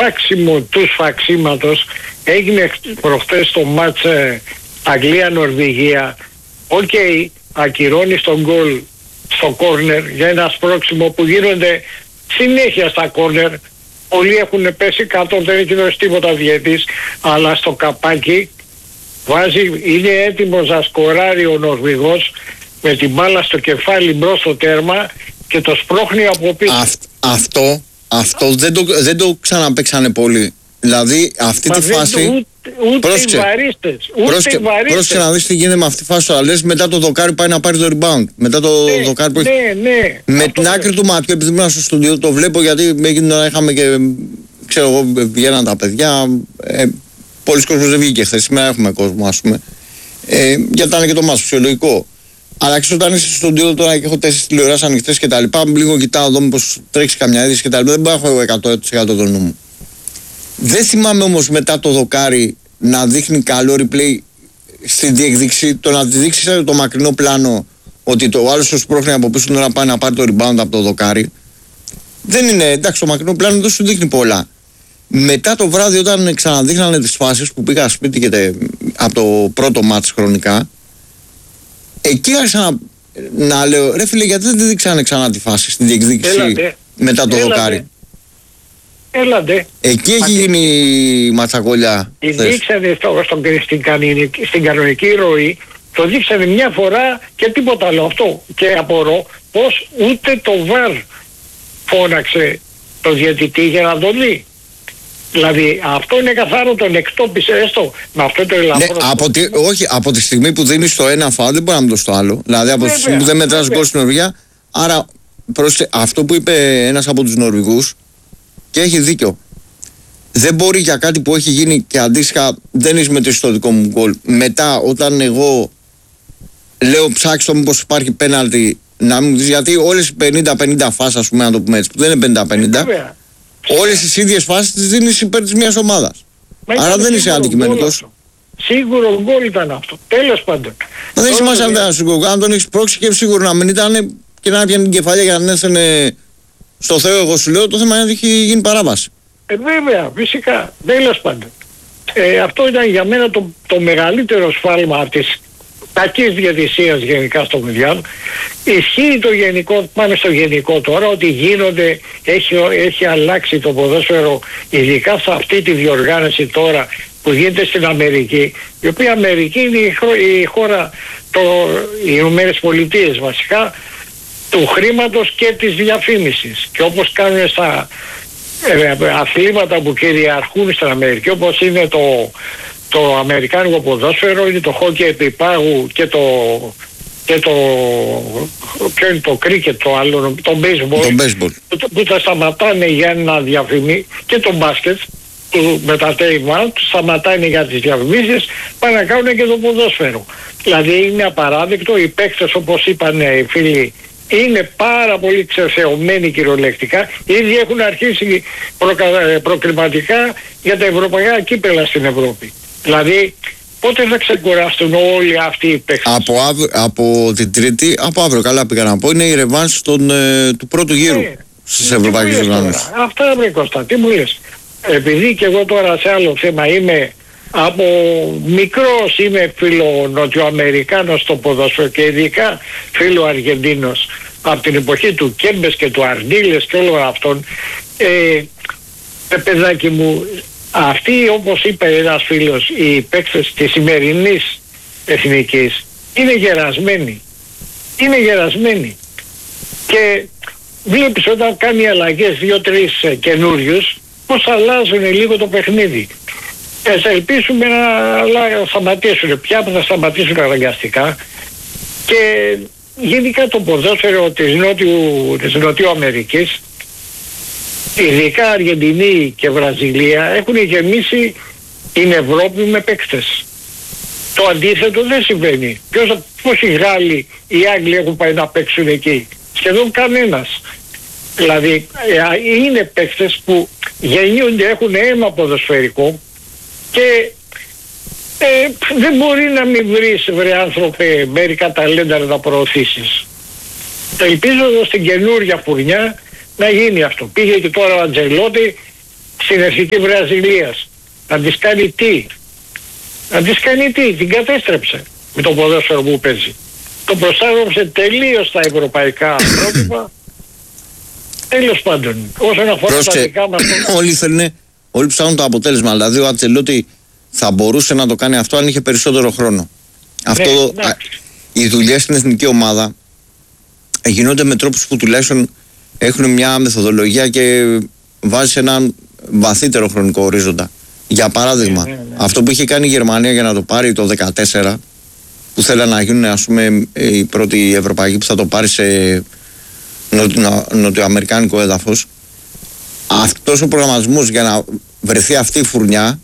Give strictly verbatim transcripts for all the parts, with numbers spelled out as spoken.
σφάξιμο του σφαξίματος έγινε προχτές στο μάτς ε, Αγγλία-Νορβηγία. Οκ, okay, ακυρώνει στον γκολ στο κόρνερ για ένα σπρώξιμο που γίνονται συνέχεια στα κόρνερ. Πολλοί έχουν πέσει κάτω, δεν έχει δώσει τίποτα διαιτής, αλλά στο καπάκι βάζει, είναι έτοιμος να σκοράρει ο Νορβηγός με την μπάλα στο κεφάλι μπρος στο τέρμα και το σπρώχνει από πίσω. Αυ, αυτό, αυτό δεν το, δεν το ξαναπαίξανε πολύ. Δηλαδή αυτή Μα τη δεν, φάση... Ούτε, ούτε οι βαρίστες. Ούτε οι βαρίστες. Πρόσεξε να δεις τι γίνεται με αυτή τη φάση. Αλλά λες μετά το δοκάρι πάει να πάρει το rebound. Μετά το ναι, δοκάρι που έχει... Ναι, ναι. Με την άκρη ναι. του μάτιου, επειδή ήμουν στο στούντιο, το βλέπω γιατί εκείνη ώρα είχαμε και... Ξέρω εγώ, βγαίναν τα παιδιά. Ε, Πολλοί κόσμος δεν βγήκε χθες. Σήμερα έχουμε κόσμο, ας πούμε. Ε, γιατί ήταν και το μάτς φυσιολογικό. Αλλά και όταν είσαι στο στούντιο τώρα και έχω τέσσερις τηλεοράσεις ανοιχτές και τα λοιπά, λίγο κοιτάω εδώ μήπως τρέξει καμιά είδηση και τα λοιπά. Δεν μπορώ να έχω εκατό τοις εκατό το νου μου. Δεν θυμάμαι όμως μετά το δοκάρι να δείχνει καλό replay στην διεκδίκηση, το να τη δείξει το μακρινό πλάνο ότι το άλλο σου σπρώχνει από πίσω να πάει να πάρει το rebound από το δοκάρι. Δεν είναι, εντάξει, το μακρινό πλάνο δεν σου δείχνει πολλά. Μετά το βράδυ, όταν ξαναδείχνανε τις φάσεις που πήγα σπίτι και τε, από το πρώτο μάτς χρονικά, εκεί άρχισα να, να λέω, ρε φίλε, γιατί δεν τη δείξανε ξανά τη φάση στην διεκδίκηση Έλατε. μετά το Έλατε. δοκάρι. Έλατε. Εκεί έχει γίνει η ματσακολιά. Τη δείξανε στο, στο, στην, κανονική, στην κανονική ροή, το δείξανε μια φορά και τίποτα άλλο. Αυτό και απορώ πως ούτε το βαρ φώναξε το διαιτητή για να το δει. Δηλαδή αυτό είναι καθαρό, τον εκτόπισε έστω με αυτό το ελαφρό. Ναι, από τη, όχι, από τη στιγμή που δίνεις το ένα φάουλ δεν μπορεί να μην το στο άλλο. Δηλαδή από βέβαια, τη στιγμή που δεν μετράς γκολ στην Νορβηγία. Άρα πρόσεχε, αυτό που είπε ένας από τους Νορβηγούς και έχει δίκιο. Δεν μπορεί για κάτι που έχει γίνει και αντίστοιχα δεν είσαι μετρήσει το δικό μου γκολ. Μετά όταν εγώ λέω ψάξτε το μήπως υπάρχει πέναλτι να μην μου δεις, γιατί όλες οι πενήντα πενήντα φάσεις, ας πούμε, να το πούμε έτσι, που δεν είναι πενήντα πενήντα, όλες τις ίδιες φάσεις τις δίνεις υπέρ της μιας ομάδας. Άρα δεν είσαι αντικειμενικός. Σίγουρο γκολ ήταν αυτό. Τέλος πάντων. Δεν έχει σημασία αν ήταν σίγουρο. Αν τον έχεις πρόξει και σίγουρο να μην ήταν και να πιάνει την κεφαλιά για να έστελνε στο Θεό, εγώ σου λέω, το θέμα είναι ότι έχει γίνει παράβαση. Ε, βέβαια, φυσικά. Τέλος πάντων. Ε, αυτό ήταν για μένα το, το μεγαλύτερο σφάλμα της κακής διαιτησίας γενικά στο Μουντιάλ. Ισχύει το γενικό, πάμε στο γενικό τώρα, ότι γίνονται, έχει, έχει αλλάξει το ποδόσφαιρο, ειδικά σε αυτή τη διοργάνωση τώρα που γίνεται στην Αμερική, η οποία Αμερική είναι η, η χώρα, το, οι Ηνωμένες Πολιτείες βασικά, του χρήματος και της διαφήμισης. Και όπως κάνουν στα ε, αθλήματα που κυριαρχούν στην Αμερική, όπως είναι το το αμερικάνικο ποδόσφαιρο, είναι το χόκι επιπάγου και το και το ποιο είναι το κρίκετ, το άλλο, το baseball, το baseball. Που, που τα σταματάνε για να διαφημί, και το μπάσκετ που με τα τέιμα σταματάνε για τις διαφημίσεις, πάνε να κάνουν και το ποδόσφαιρο. Δηλαδή είναι απαράδεκτο, οι παίκτες όπως είπαν οι φίλοι είναι πάρα πολύ ξεσεωμένοι κυριολεκτικά, ήδη έχουν αρχίσει προκα, προκριματικά για τα ευρωπαϊκά κύπελα στην Ευρώπη. Δηλαδή, πότε θα ξεκουράσουν όλοι αυτοί οι παίκτες? Από, από την Τρίτη, από αύριο, καλά πήγα να πω, είναι η ρεβάνς ε, του πρώτου γύρου ε, στις ευρωπαϊκές οργανώσεις. Αυτά βρε Κώστα, τι μου λες? Επειδή και εγώ τώρα σε άλλο θέμα είμαι, από μικρός είμαι φίλο Νοτιοαμερικάνος στο ποδόσφαιρο και ειδικά φίλο Αργεντίνος από την εποχή του Κέμπες και του Αρντίλες και όλων αυτών. Ε, ε, παιδάκι μου, αυτοί όπως είπε ένας φίλος, οι παίκτες της σημερινής εθνικής είναι γερασμένοι. Είναι γερασμένοι. Και βλέπεις όταν κάνει αλλαγές δύο-τρεις καινούριους πως αλλάζουν λίγο το παιχνίδι. Ε, θα ελπίσουμε να σταματήσουν. Πια θα σταματήσουν αναγκαστικά. Και γενικά το ποδόσφαιρο της Νότιου, της Νοτιού Αμερικής, ειδικά Αργεντινή και Βραζιλία, έχουν γεμίσει την Ευρώπη με παίκτες. Το αντίθετο δεν συμβαίνει. Ποιος, πόσοι Γάλλοι, οι Άγγλοι έχουν πάει να παίξουν εκεί? Σχεδόν κανένας. Δηλαδή είναι παίκτες που γεννιούνται, έχουν αίμα ποδοσφαιρικό και ε, δεν μπορεί να μην βρεις, βρε άνθρωπε, μερικά ταλέντα να τα προωθήσεις. Ελπίζω στην καινούργια φουρνιά να γίνει αυτό. Πήγε και τώρα ο Αντζελότη, στην Εθνική Βραζιλίας. Να της κάνει τι? Να της κάνει τι? Την κατέστρεψε με το ποδόσφαιρο που παίζει. Το προστάτευσε τελείως στα ευρωπαϊκά πρότυπα. Τέλος πάντων, όσον αφορά Πρόσεχε, τα δικά μας... όλοι θέλουν, όλοι ψάχνουν το αποτέλεσμα. Δηλαδή ο Αντσελότη θα μπορούσε να το κάνει αυτό αν είχε περισσότερο χρόνο. Αυτό, ναι, α, οι δουλειές στην εθνική ομάδα γίνονται με τρόπους που τουλάχιστον έχουν μια μεθοδολογία και βάζει έναν βαθύτερο χρονικό ορίζοντα. Για παράδειγμα, ναι, ναι, ναι. αυτό που είχε κάνει η Γερμανία για να το πάρει το δεκατέσσερα, που θέλανε να γίνουν, ας πούμε, η πρώτη Ευρωπαϊκή που θα το πάρει σε νοτιο, νοτιοαμερικάνικο έδαφος, αυτός ο προγραμματισμός για να βρεθεί αυτή η φουρνιά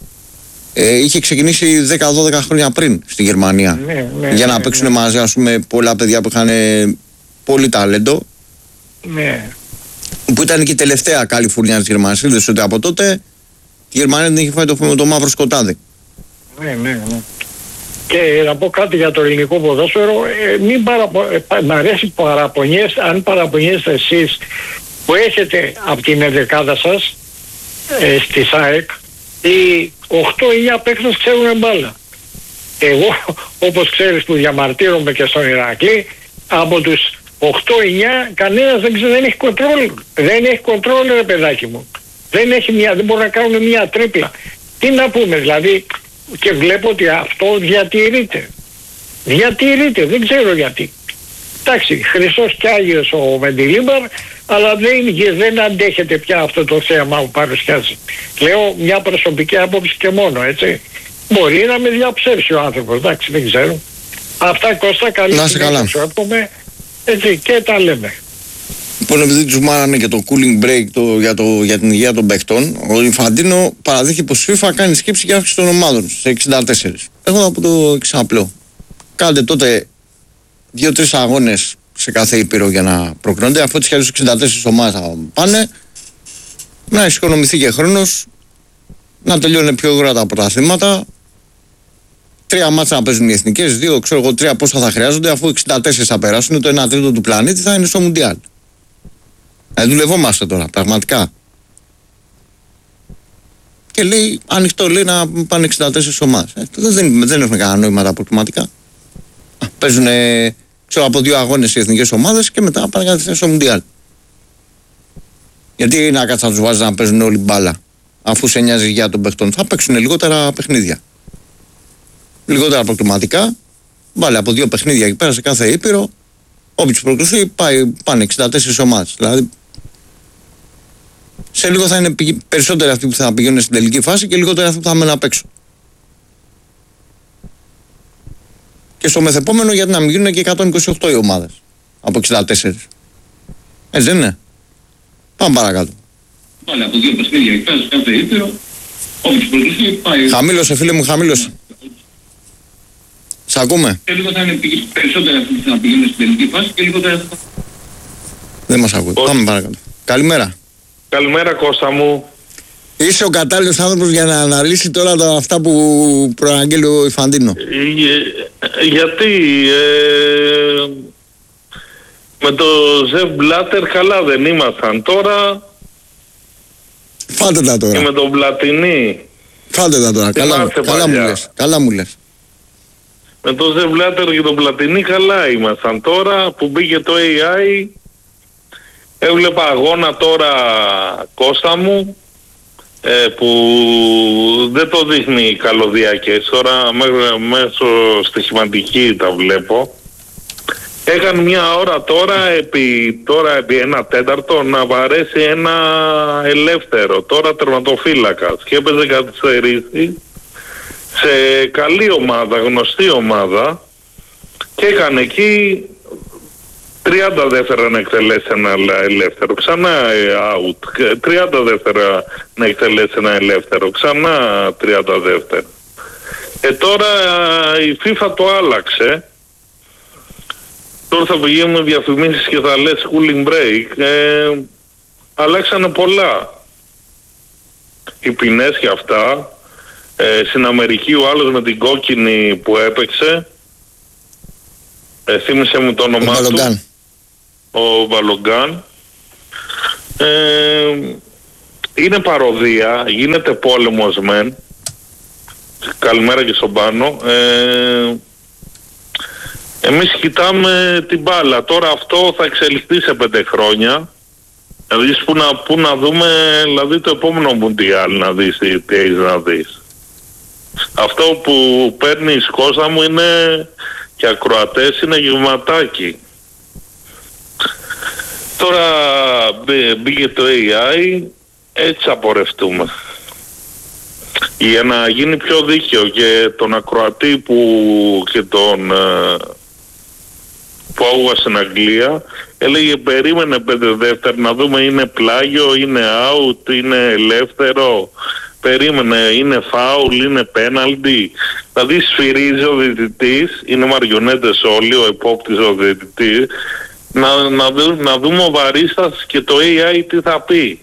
ε, είχε ξεκινήσει δέκα δώδεκα χρόνια πριν στη Γερμανία. Ναι, ναι, για να ναι, παίξουν ναι. μαζί, ας πούμε, πολλά παιδιά που είχαν πολύ ταλέντο. Ναι. Που ήταν και η τελευταία καλή φουρνιά της Γερμανίας. Είδες ότι από τότε η Γερμανία δεν είχε φάει το, με το μαύρο σκοτάδι. Ναι, ναι, ναι. Και να πω κάτι για το ελληνικό ποδόσφαιρο. Ε, μην παραπο... ε, μ' αρέσει που παραπονιέστε, αν παραπονιέστε εσείς που έχετε από την ενδεκάδα σας ε, στη ΣΑΕΚ οι οκτώ εννιά παίκτες ξέρουν μπάλα. Εγώ, όπως ξέρεις που διαμαρτύρομαι και στον Ηρακλή, από τους οκτώ εννιά κανένας δεν, ξέρει, δεν έχει κοντρόλ. Δεν έχει κοντρόλ, ρε παιδάκι μου. Δεν, έχει μια, δεν μπορεί να κάνουν μια τρίπλα. Τι να πούμε δηλαδή, και βλέπω ότι αυτό διατηρείται. Διατηρείται, δεν ξέρω γιατί. Εντάξει, Χριστός και Άγιος ο Μεντιλίμπαρ, αλλά δεν, δεν αντέχεται πια αυτό το θέμα που παρουσιάζει. Λέω μια προσωπική άποψη και μόνο, έτσι. Μπορεί να με διαψεύσει ο άνθρωπος, εντάξει, δεν ξέρω. Αυτά, Κώστα, καλή να σε καλά. σου εύχομαι, έτσι, και τα λέμε. Λοιπόν, επειδή τους μάρανε και το cooling break το, για, το, για την υγεία των παιχτών, ο Ινφαντίνο παραδείχει πως η FIFA κάνει σκέψη για αύξηση των ομάδων σε εξήντα τέσσερα. Εγώ θα πω το εξής απλό. Κάντε τότε δύο-τρεις αγώνες σε κάθε ήπειρο για να προκρίνονται, αφού τις χιλιάδες εξήντα τέσσερις ομάδες θα πάνε, να εξοικονομηθεί και χρόνος, να τελειώνουν πιο γρήγορα τα πρωταθλήματα. Τρία μάτσα να παίζουν οι εθνικές, δύο, ξέρω εγώ, τρία πόσα θα χρειάζονται, αφού εξήντα τέσσερα θα περάσουν, το ένα τρίτο του πλανήτη θα είναι στο Μουντιάλ. Ε, δουλευόμαστε τώρα, πραγματικά. Και λέει, ανοιχτό, λέει να πάνε εξήντα τέσσερις ομάδες. Ε, δεν, δεν έχουν κανένα νόημα τα προκληματικά. Παίζουν, ξέρω, από δύο αγώνες οι εθνικές ομάδες και μετά πάνε κατευθείαν στο Μουντιάλ. Γιατί να κάτσει να τους βάζει να παίζουν όλη μπάλα, αφού σε νοιάζει για των παιχτών. Θα παίξουν λιγότερα παιχνίδια. Λιγότερα προκληματικά. Βάλε από δύο παιχνίδια εκεί πέρα σε κάθε ήπειρο. Όποιος προκριθεί πάει, πάνε εξήντα τέσσερις ομάδες. Δηλαδή, σε λίγο θα είναι περισσότεροι αυτοί που θα πηγαίνουν στην τελική φάση και λιγότεροι αυτοί που θα μένουν απ' έξω. Και στο μεθεπόμενο, γιατί να μην γίνουν και εκατόν είκοσι οκτώ οι ομάδες από εξήντα τέσσερα. Έτσι δεν είναι? Πάμε παρακάτω. Πάλι από δύο παιχνίδια εκεί πέρα σε κάθε ήπειρο. Όποιος προκριθεί πάει. Χαμήλωσε, φίλε μου, χαμήλωσε. Σ' ακούμε? Και λίγο θα είναι περισσότεροι αυτοί που θα πηγαίνουν στην τελική φάση και λιγότερα θα... Δεν μας ακούει. Πάμε παρακάτω. Καλημέρα. Καλημέρα, Κώστα μου. Είσαι ο κατάλληλος άνθρωπος για να αναλύσει τώρα τα, αυτά που προαναγγέλει ο Ινφαντίνο. Ε, γιατί ε, με το Ζεβ Μπλάτερ καλά δεν ήμασταν τώρα. Φάτε τα τώρα. Και με τον Πλατινί. Φάτε τα τώρα. Καλά, καλά, μου λες. καλά μου λες. Με το Ζεβ Μπλάτερ και τον Πλατινί καλά ήμασταν τώρα που μπήκε το έι άι. Έβλεπα αγώνα τώρα, Κώστα μου, ε, που δεν το δείχνει καλωδιακές. Τώρα μέσω στοιχηματική τα βλέπω. Έκανε μια ώρα τώρα επί, τώρα επί ένα τέταρτο να βαρέσει ένα ελεύθερο. Τώρα τερματοφύλακας και έπαιζε καθυστερήσει σε καλή ομάδα, γνωστή ομάδα, και έκανε εκεί τριάντα δεύτερα να εκτελέσει ένα ελεύθερο, ξανά out, τριάντα δεύτερα να εκτελέσει ένα ελεύθερο, ξανά τριάντα δεύτερα. Ε, τώρα η FIFA το άλλαξε. Τώρα θα πηγαίνουμε διαφημίσεις και θα λες cooling break. Ε, αλλάξανε πολλά. Οι ποινές και αυτά. Ε, στην Αμερική ο άλλος με την κόκκινη που έπαιξε, ε, θύμισε μου το όνομά ο του. Μπαλογκάν. Ο Μπαλογκάν. Ε, είναι παροδία, γίνεται πόλεμος μεν. Καλημέρα και στον Πάνο. Ε, εμείς κοιτάμε την μπάλα. Τώρα αυτό θα εξελιχθεί σε πέντε χρόνια. Δηλαδή που να, που να δούμε δηλαδή το επόμενο Μουντιάλ, να δεις τι, τι έχεις να δεις. Αυτό που παίρνεις, Κώστα μου, είναι και ακροατές, είναι γευματάκι. Τώρα μπήκε το έι άι, έτσι απορρευτούμε. Για να γίνει πιο δίκαιο και τον ακροατή που και τον που άγουα στην Αγγλία, έλεγε περίμενε πέντε δεύτερα να δούμε είναι πλάγιο, είναι out, είναι ελεύθερο, περίμενε είναι φάουλ, είναι πέναλτι. Δηλαδή σφυρίζει ο διαιτητής, είναι μαριονέτες όλοι, ο επόπτης, ο διαιτητής, να, να, δου, να δούμε ο βαρίστας και το έι άι τι θα πει.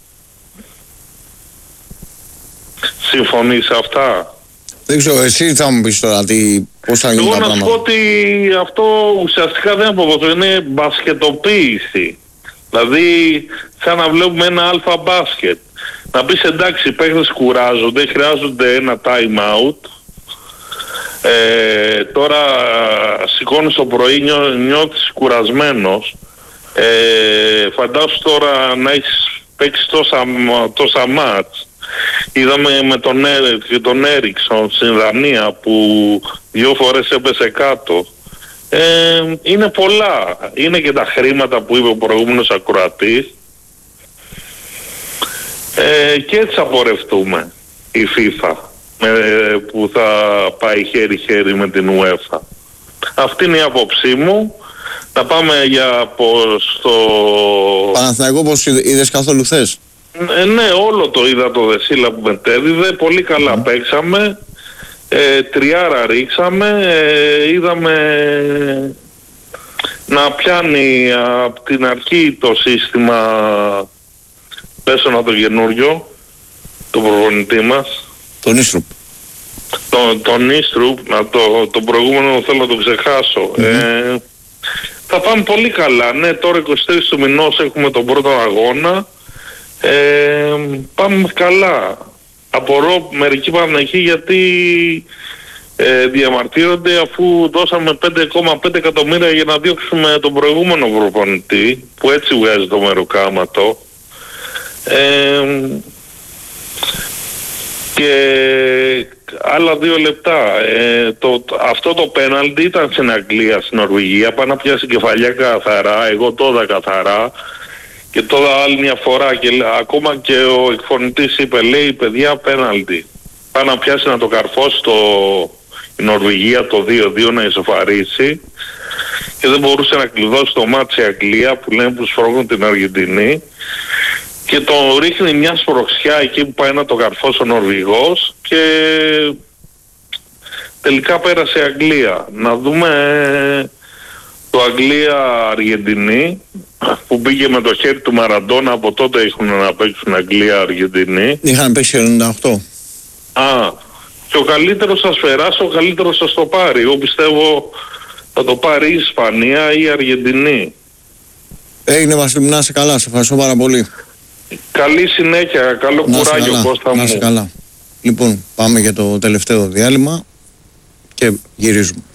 Συμφωνείς σε αυτά? Δεν ξέρω, εσύ θα μου πεις τώρα τι, πώς θα γίνουν τα πράγματα. Εγώ να σου πω ότι αυτό ουσιαστικά δεν αποδοτώ, είναι μπασκετοποίηση. Δηλαδή σαν να βλέπουμε ένα αλφα μπάσκετ. Να πεις εντάξει, οι παίκτες κουράζονται, χρειάζονται ένα time out. Ε, τώρα σηκώνεις το πρωί, νιώ, νιώθεις κουρασμένος. Ε, φαντάσου τώρα να έχεις παίξει τόσα, τόσα μάτς. Είδαμε με τον, Έρ, τον Έριξον στην Δανία που δύο φορές έπεσε κάτω. Ε, είναι πολλά. Είναι και τα χρήματα που είπε ο προηγούμενος ακροατής. Ε, και έτσι απορρευτούμε η FIFA με, που θα πάει χέρι-χέρι με την UEFA. Αυτή είναι η άποψή μου. Να πάμε για πως το... Παναθηναϊκό, πως είδες καθόλου χθες? Ε, ναι, όλο το είδα το Δεσίλα που μετέδιδε. Πολύ καλά mm. παίξαμε. Ε, τριάρα ρίξαμε. Ε, είδαμε να πιάνει από την αρχή το σύστημα, πέσωνα το καινούριο, το προπονητή μας. Τον Ίστρουπ. Τον, τον Ίστρουπ, να το, το προηγούμενο θέλω να το ξεχάσω. Mm-hmm. Ε, θα πάμε πολύ καλά. Ναι, τώρα είκοσι τρεις του μηνός έχουμε τον πρώτο αγώνα. Ε, πάμε καλά. Απορώ μερικοί Παναθηναϊκοί γιατί ε, διαμαρτύρονται αφού δώσαμε πέντε κόμμα πέντε εκατομμύρια για να διώξουμε τον προηγούμενο προπονητή που έτσι βγάζει το μεροκάματο. Ε, και άλλα δύο λεπτά. Ε, το, αυτό το πέναλτι ήταν στην Αγγλία, στην Νορβηγία. Πάει να πιάσει κεφαλιά καθαρά. Εγώ το είδα καθαρά. Και τώρα άλλη μια φορά και ακόμα και ο εκφωνητής είπε, λέει, παιδιά, πέναλτι. Πάει να πιάσει να το καρφώσει το, η Νορβηγία το δύο δύο να ισοφαρίσει και δεν μπορούσε να κλειδώσει το μάτι η Αγγλία που λένε που σφρώγουν την Αργεντινή και το ρίχνει μια σπροξιά εκεί που πάει να το καρφώσει ο Νορβηγός και τελικά πέρασε η Αγγλία. Να δούμε το Αγγλία-Αργεντινή που πήγε με το χέρι του Μαραντόνα, από τότε έχουν να παίξουν Αγγλία-Αργεντινή. Είχαν παίξει ενενήντα οκτώ. Α, και ο καλύτερος θα σφαιράσει, ο καλύτερος θα το πάρει. Εγώ πιστεύω θα το πάρει η Ισπανία ή η Αργεντινή. Έγινε, Βασίλη, να είσαι καλά, σε ευχαριστώ πάρα πολύ. Καλή συνέχεια, καλό κουράγιο, Κώστα μου. Να είσαι καλά. Λοιπόν, πάμε για το τελευταίο διάλειμμα και γυρίζουμε.